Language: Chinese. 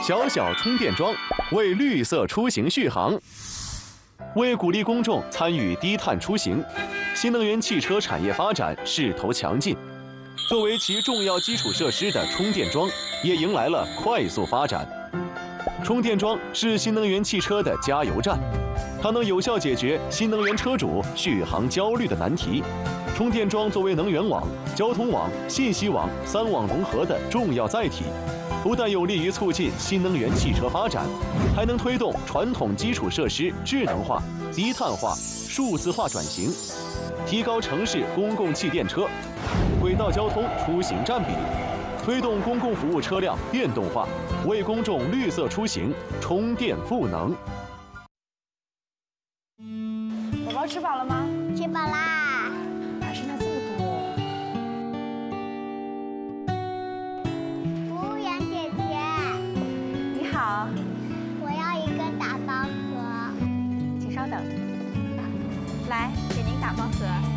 小小充电桩为绿色出行续航。为鼓励公众参与低碳出行，新能源汽车产业发展势头强劲。作为其重要基础设施的充电桩，也迎来了快速发展。充电桩是新能源汽车的加油站，它能有效解决新能源车主续航焦虑的难题。充电桩作为能源网、交通网、信息网3网融合的重要载体，不但有利于促进新能源汽车发展，还能推动传统基础设施智能化、低碳化、数字化转型，提高城市公共汽电车、轨道交通出行占比，推动公共服务车辆电动化，为公众绿色出行充电赋能。 宝宝吃饱了吗？ 吃饱啦。 哪剩下这么多？ 服务员姐姐， 你好， 我要一个打包盒。 请稍等。来，给您打包盒。